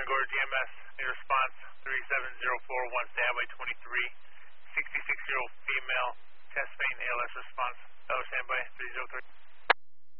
Gorge EMS, new response 37041, standby 23, 66-year-old female, chest pain, ALS response, standby 303.